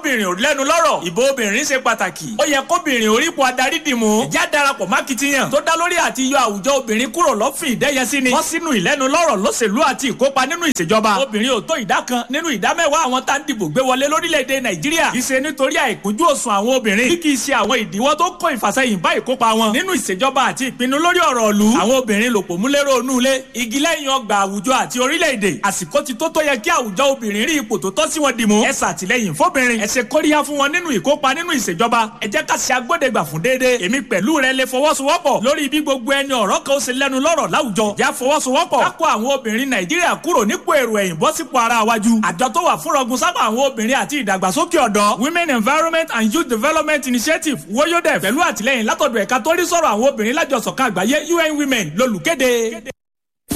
kóbìnrin ò lẹ́nu lọ́rọ̀. Ìbò obìnrin ṣe pàtàkì. Ó yẹ kóbìnrin orípo adarí dìmú. Ẹ̀já darapọ̀ mákìtìyàn tó dá lórí àti yọ àwùjọ obìnrin kúrò lọ́fìn ìdẹ́yẹsí ni. Wọ́n sínú ìlẹ́nu lọ́rọ̀ lóṣèlú àti ìkópa nínú ìṣèjọba. Obìnrin ò tó ìdá kan nínú ìdá mẹ́wàá àwọn tá ń dìbò gbé wọlé lórílẹ̀‐èdè Nàìjíríà. Ìṣe nítorí àìkúnjú òṣùwọ̀n àwọn obìnrin. Bí kì í ṣe àwọn ìdíwọ́ tó kó ìfàsẹ́yìn bá ìkópa wọn nínú ìṣèjọba àti ìpinnu lórí ọ̀rọ̀ ìlú. Àwọn obìnrin lòpọ̀ múlẹ́rọ̀ onú ilé, igi lẹ́yìn ọgbà àwùjọ àti orílẹ̀-èdè. Àsìkò ti tó yẹ kí àwùjọ obìnrin rí ipò tó tọ́ sí wọn dìmú. Ẹ ṣàtìlẹ́yìn fóbìnrin. Ẹ ṣe kóríyá fún wọn nínú ìkópa nínú ìṣèjọba. Ẹ jẹ́ ká ṣe agbódegbà fún déédéé. Èmi pẹ̀lú rẹ lè fọwọ́sowọ́pọ̀ lórí bí gbogbo ẹni ọ̀rọ̀ kan ó ṣe lẹ́nu lọ́rọ̀ láwùjọ. Já fọwọ́sowọ́pọ̀ ká kó àwọn obìnrin Nàìjíríà kúrò nípò èrò ẹ̀yìn bọ́ sípò ara wájú. Àjọ tó wà fún rọgùn sábà àwọn obìnrin àti ìdàgbàsókè ọ̀dọ́ Women Environment and Youth Development Initiative WOYODEF pẹ̀lú àtìlẹ́yìn látọ̀dọ̀ ẹ̀ka tó rí sọ̀rọ̀ àwọn obìnrin lájọsọ̀kan àgbáyé UN Women lolùkéde.